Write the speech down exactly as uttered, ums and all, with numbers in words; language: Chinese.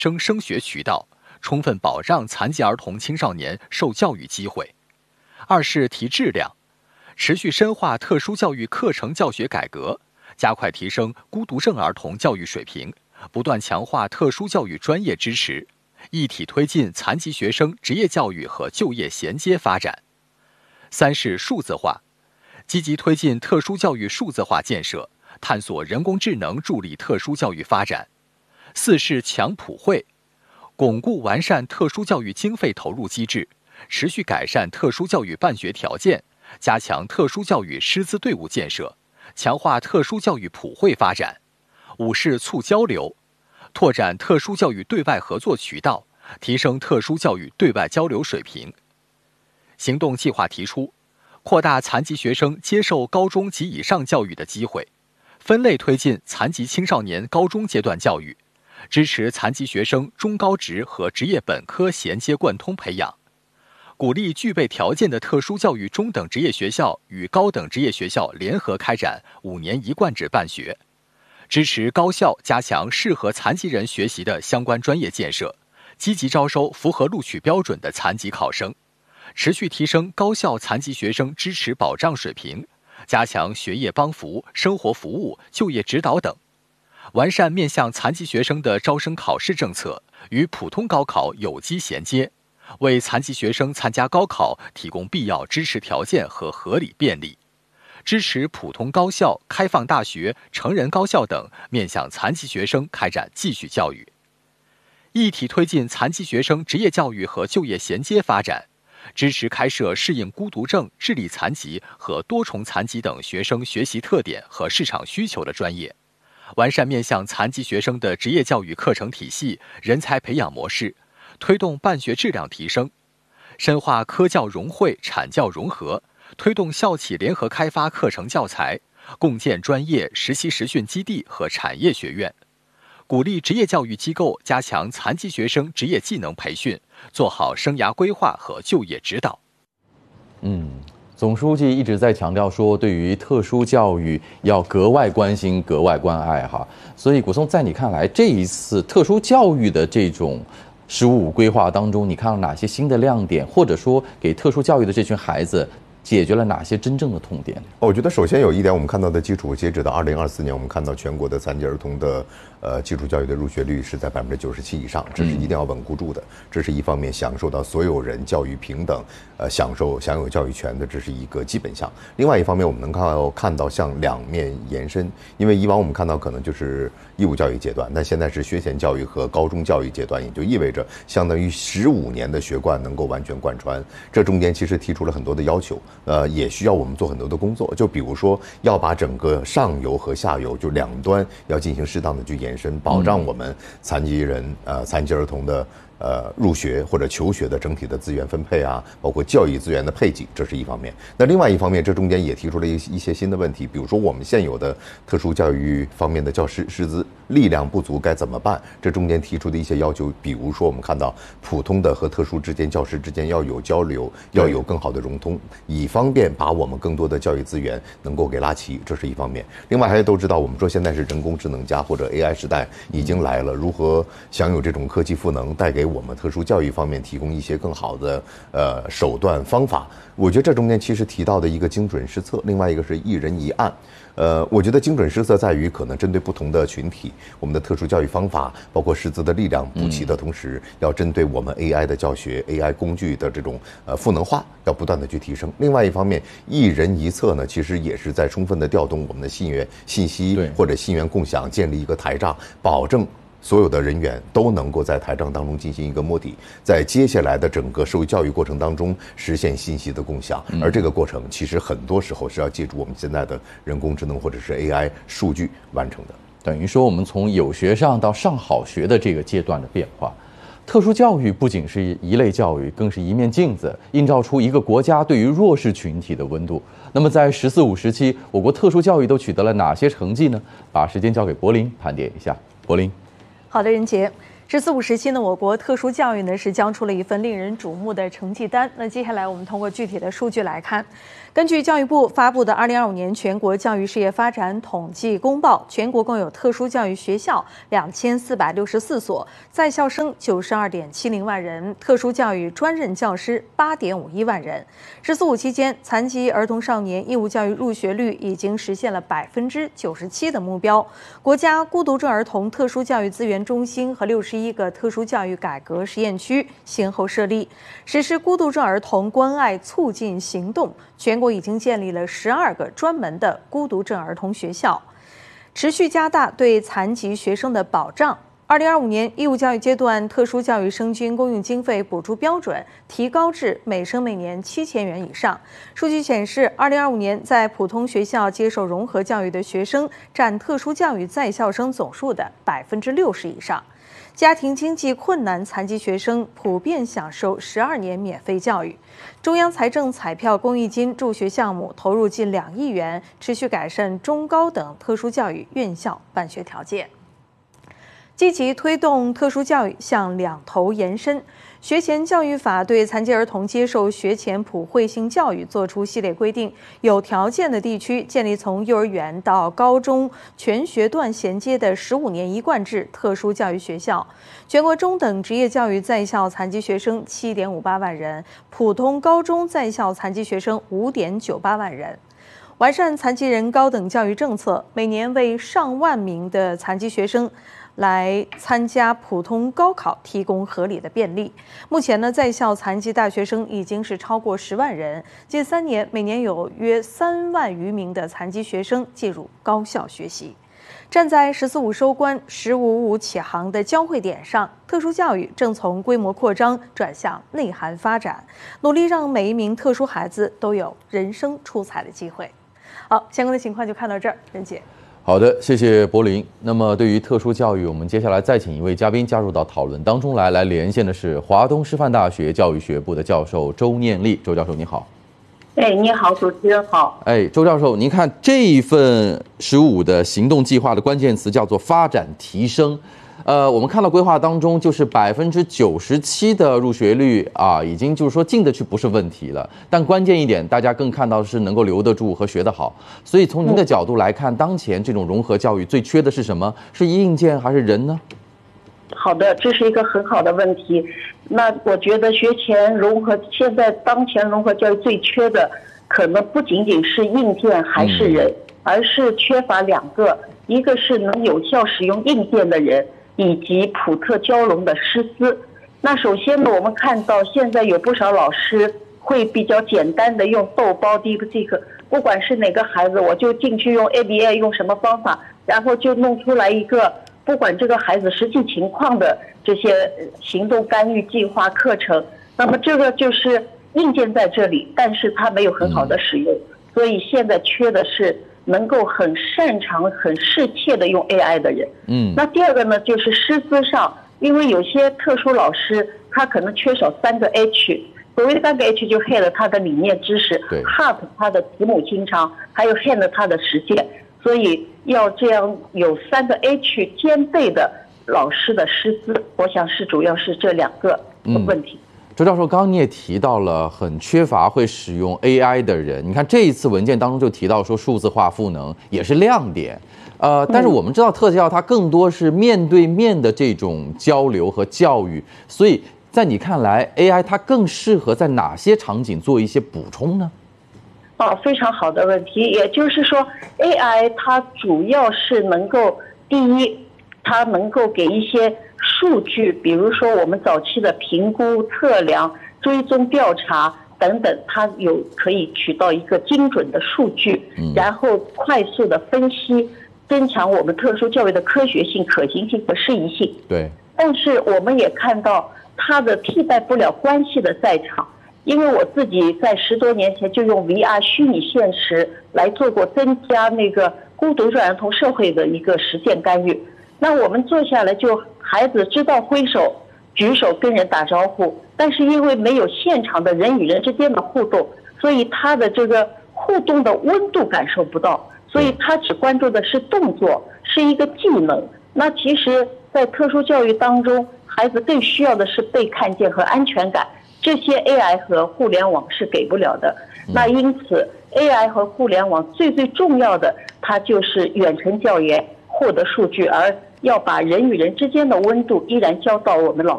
生升学渠道，充分保障残疾儿童青少年受教育机会。二是提质量，持续深化特殊教育课程教学改革，加快提升孤独症儿童教育水平，不断强化特殊教育专业支持，一体推进残疾学生职业教育和就业衔接发展。三是数字化，积极推进特殊教育数字化建设，探索人工智能助力特殊教育发展。四是强普惠，巩固完善特殊教育经费投入机制，持续改善特殊教育办学条件，加强特殊教育师资队伍建设，强化特殊教育普惠发展。五是促交流，拓展特殊教育对外合作渠道，提升特殊教育对外交流水平。行动计划提出，扩大残疾学生接受高中及以上教育的机会，分类推进残疾青少年高中阶段教育，支持残疾学生中高职和职业本科衔接贯通培养，鼓励具备条件的特殊教育中等职业学校与高等职业学校联合开展五年一贯制办学，支持高校加强适合残疾人学习的相关专业建设，积极招收符合录取标准的残疾考生，持续提升高校残疾学生支持保障水平，加强学业帮扶、生活服务、就业指导等，完善面向残疾学生的招生考试政策，与普通高考有机衔接，为残疾学生参加高考提供必要支持条件和合理便利，支持普通高校、开放大学、成人高校等面向残疾学生开展继续教育，一体推进残疾学生职业教育和就业衔接发展，支持开设适应孤独症、智力残疾和多重残疾等学生学习特点和市场需求的专业，完善面向残疾学生的职业教育课程体系、人才培养模式，推动办学质量提升，深化科教融汇、产教融合，推动校企联合开发课程教材，共建专业实习实训基地和产业学院，鼓励职业教育机构加强残疾学生职业技能培训，做好生涯规划和就业指导。 嗯，总书记一直在强调说，对于特殊教育要格外关心、格外关爱哈。所以，古松，在你看来，这一次特殊教育的这种“十五五”规划当中，你看到哪些新的亮点，或者说给特殊教育的这群孩子解决了哪些真正的痛点？ 我觉得首先有一点，我们看到的基础，截止到二零二四年，我们看到全国的残疾儿童的呃基础教育的入学率是在百分之九十七以上，这是一定要稳固住的。这是一方面，享受到所有人教育平等，呃，享受享有教育权的，这是一个基本项。另外一方面，我们能看到看到向两面延伸，因为以往我们看到可能就是义务教育阶段，但现在是学前教育和高中教育阶段，也就意味着相当于十五年的学贯能够完全贯穿。这中间其实提出了很多的要求。呃，也需要我们做很多的工作，就比如说要把整个上游和下游就两端要进行适当的去延伸，保障我们残疾人呃残疾儿童的呃入学或者求学的整体的资源分配啊，包括教育资源的配给，这是一方面。那另外一方面，这中间也提出了一一些新的问题，比如说我们现有的特殊教育方面的教师师资力量不足该怎么办？这中间提出的一些要求，比如说我们看到普通的和特殊之间、教师之间要有交流，要有更好的融通，以方便把我们更多的教育资源能够给拉齐，这是一方面。另外，大家都知道，我们说现在是人工智能加或者 A I 时代已经来了，如何享有这种科技赋能，带给我们特殊教育方面提供一些更好的呃手段方法？我觉得这中间其实提到的一个精准施策，另外一个是一人一案。呃，我觉得精准施策在于可能针对不同的群体，我们的特殊教育方法，包括师资的力量补齐的同时，嗯、要针对我们 A I 的教学、A I 工具的这种呃赋能化，要不断的去提升。另外一方面，一人一策呢，其实也是在充分的调动我们的信源、信息或者信源共享，建立一个台账，保证所有的人员都能够在台账当中进行一个摸底，在接下来的整个受教育过程当中实现信息的共享，而这个过程其实很多时候是要借助我们现在的人工智能或者是 A I 数据完成的。 等于说，我们从有学上到上好学的这个阶段的变化，特殊教育不仅是一类教育，更是一面镜子，映照出一个国家对于弱势群体的温度。那么，在“十四五”时期，我国特殊教育都取得了哪些成绩呢？把时间交给柏林盘点一下。柏林。 好的，任杰， 十四五时期呢，我国特殊教育呢是交出了一份令人瞩目的成绩单。那接下来我们通过具体的数据来看，根据教育部发布的《二零二五年全国教育事业发展统计公报》，全国共有特殊教育学校两千四百六十四所，在校生九十二点七零万人，特殊教育专任教师八点五一万人。十四五期间，残疾儿童少年义务教育入学率已经实现了百分之九十七的目标。国家孤独症儿童特殊教育资源中心和六十一个特殊教育改革实验区先后设立，实施孤独症儿童关爱促进行动。全国已经建立了十二个专门的孤独症儿童学校，持续加大对残疾学生的保障。二零二五年义务教育阶段特殊教育生均公用经费补助标准提高至每生每年七千元以上。数据显示，二零二五年在普通学校接受融合教育的学生占特殊教育在校生总数的百分之六十以上。家庭经济困难残疾学生普遍享受十二年免费教育。中央财政彩票公益金助学项目投入近两亿元，持续改善中高等特殊教育院校办学条件。积极推动特殊教育向两头延伸。学前教育法对残疾儿童接受学前普惠性教育作出系列规定，有条件的地区建立从幼儿园到高中全学段衔接的十五年一贯制特殊教育学校。全国中等职业教育在校残疾学生七点五八万人，普通高中在校残疾学生五点九八万人。完善残疾人高等教育政策，每年为上万名的残疾学生来参加普通高考提供合理的便利。目前呢，在校残疾大学生已经是超过十万人，近三年每年有约三万余名的残疾学生进入高校学习。站在“十四五”收官、“十五五”起航的交汇点上，特殊教育正从规模扩张转向内涵发展，努力让每一名特殊孩子都有人生出彩的机会。好，相关的情况就看到这儿，任姐。 好的，谢谢柏林。那么对于特殊教育，我们接下来再请一位嘉宾加入到讨论当中来。来连线的是华东师范大学教育学部的教授周念丽。周教授，你好。 哎，你好，主持人好。 哎，周教授，您看这一份十五的行动计划的关键词叫做发展提升。呃，我们看到规划当中就是百分之九十七的入学率啊，已经就是说进得去不是问题了。但关键一点，大家更看到的是能够留得住和学得好。所以从您的角度来看，当前这种融合教育最缺的是什么？是硬件还是人呢？ 好的，这是一个很好的问题。那我觉得学前融合，现在当前融合教育最缺的，可能不仅仅是硬件还是人，嗯、而是缺乏两个，一个是能有效使用硬件的人。以及普特交融的师资。那首先呢，我们看到现在有不少老师会比较简单的用豆包 DeepSeek， 不管是哪个孩子，我就进去用 A B A 用什么方法，然后就弄出来一个不管这个孩子实际情况的这些行动干预计划课程。那么这个就是硬件在这里，但是它没有很好的使用，所以现在缺的是能够很擅长、很适切的用 A I 的人。嗯，那第二个呢，就是师资上，因为有些特殊老师他可能缺少三个 H， 所谓的三个 H 就 Head 他的理念知识 ，Heart 他的慈母亲肠，还有 Hand 他的实践，所以要这样有三个 H 兼备的老师的师资，我想是主要是这两个问题。嗯， 周教授，刚刚你也提到了很缺乏会使用 A I 的人，你看这一次文件当中就提到说数字化赋能也是亮点，呃，但是我们知道特教它更多是面对面的这种交流和教育，所以在你看来 A I 它更适合在哪些场景做一些补充呢？ 哦，非常好的问题，也就是说 A I 它主要是能够第一，它能够给一些数据，比如说我们早期的评估、测量、追踪调查等等，它有可以取到一个精准的数据，然后快速的分析，增强我们特殊教育的科学性、可行性和适宜性。 对。 但是我们也看到它的替代不了关系的在场，因为我自己在十多年前就用 V R 虚拟现实来做过增加那个孤独症儿童社会的一个实践干预。那我们坐下来就孩子知道挥手举手跟人打招呼，但是因为没有现场的人与人之间的互动，所以他的这个互动的温度感受不到，所以他只关注的是动作，是一个技能。那其实在特殊教育当中， 孩子更需要的是被看见和安全感，这些 A I 和互联网是给不了的。那因此 A I 和互联网最最重要的，它就是远程教研，获得数据，而要把人与人之间的温度依然交到我们老